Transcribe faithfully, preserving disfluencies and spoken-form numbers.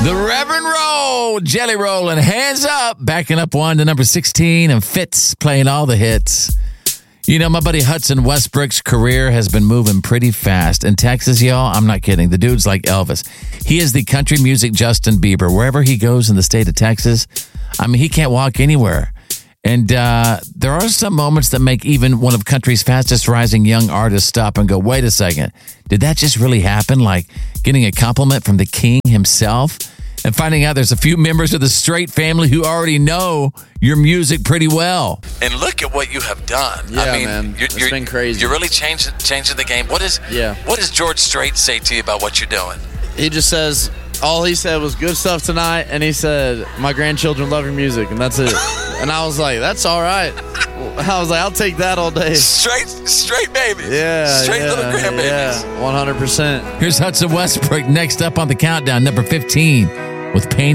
The Reverend Roll, Jelly Rollin', hands up, backing up one to number sixteen, and Fitz playing all the hits. You know, my buddy Hudson Westbrook's career has been moving pretty fast. In Texas, y'all, I'm not kidding. The dude's like Elvis. He is the country music Justin Bieber. Wherever he goes in the state of Texas, I mean, he can't walk anywhere. And uh, there are some moments that make even one of country's fastest rising young artists stop and go, wait a second, did that just really happen? Like getting a compliment from the king himself and finding out there's a few members of the Strait family who already know your music pretty well. And look at what you have done. Yeah, I mean, man. You're, It's you're, been crazy. You're really changing, changing the game. What is, Yeah. what does George Strait say to you about what you're doing? He just says, all he said was good stuff tonight, and he said, my grandchildren love your music, and that's it. And I was like, that's all right. I was like, I'll take that all day. Straight, straight babies. Yeah, Straight yeah, little grandbabies. Yeah, one hundred percent. Here's Hudson Westbrook next up on the countdown, number fifteen, with Pain.